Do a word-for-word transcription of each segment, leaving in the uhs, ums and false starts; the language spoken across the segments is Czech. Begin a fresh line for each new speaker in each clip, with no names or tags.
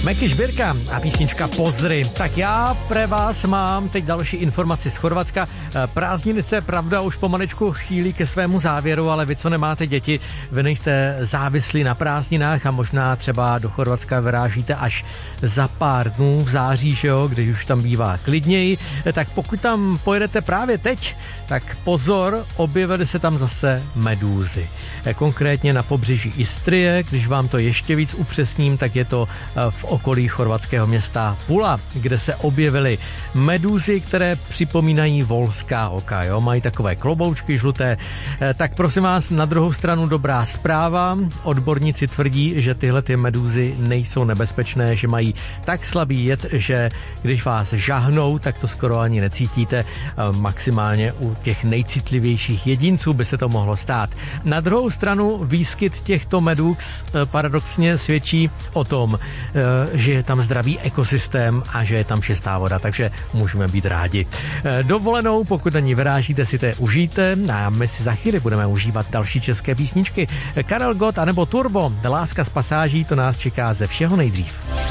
Meky Žbírka a písnička Pozry. Tak já pre vás mám teď další informaci z Chorvatska. Prázdniny se, pravda, už pomalečku chýlí ke svému závěru, ale vy, co nemáte děti, vy nejste závislí na prázdninách a možná třeba do Chorvatska vyrážíte až za pár dnů v září, že jo, když už tam bývá klidněji. Tak pokud tam pojedete právě teď, tak pozor, objevily se tam zase medúzy. Konkrétně na pobřeží Istrie, když vám to ještě víc upřesním, tak je to v okolí chorvatského města Pula, kde se objevily medúzy, které připomínají volská oka, jo? Mají takové kloboučky žluté. Tak prosím vás, na druhou stranu dobrá zpráva. Odborníci tvrdí, že tyhle ty medúzy nejsou nebezpečné, že mají tak slabý jed, že když vás žahnou, tak to skoro ani necítíte. Maximálně u těch nejcitlivějších jedinců by se to mohlo stát. Na druhou stranu výskyt těchto medúz paradoxně svědčí o tom, že je tam zdravý ekosystém a že je tam čistá voda, takže můžeme být rádi. Dovolenou, pokud na ní vyrážíte, si to užijte a my si za chvíli budeme užívat další české písničky. Karel Gott anebo Turbo, Láska z pasáží, to nás čeká ze všeho nejdřív.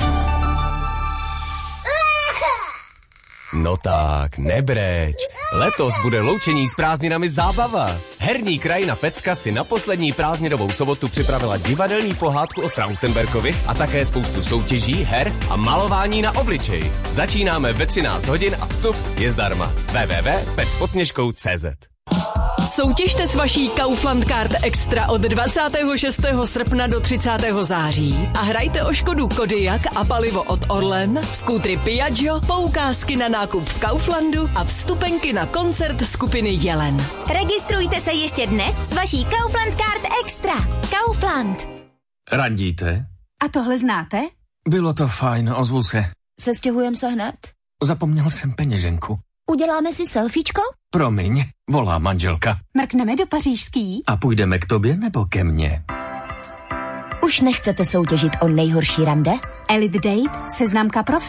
No tak, nebreč. Letos bude loučení s prázdninami zábava. Herní krajina Pecka si na poslední prázdninovou sobotu připravila divadelní pohádku o Trautenbergovi a také spoustu soutěží, her a malování na obličej. Začínáme ve třináct hodin a vstup je zdarma. w w w tečka pec pod sněžkou tečka cé zet.
Soutěžte s vaší Kaufland Card Extra od dvacátého šestého srpna do třicátého září a hrajte o Škodu Kodiaq a palivo od Orlen, skútry Piaggio, poukázky na nákup v Kauflandu a vstupenky na koncert skupiny Jelen.
Registrujte se ještě dnes s vaší Kaufland Card Extra. Kaufland.
Randíte?
A tohle znáte?
Bylo to fajn, ozvu se.
Sestěhujem se hned?
Zapomněl jsem peněženku.
Uděláme si selfiečko?
Promiň, volá manželka.
Mrkneme do pařížský?
A půjdeme k tobě nebo ke mně?
Už nechcete soutěžit o nejhorší rande?
Elite Date, seznamka pro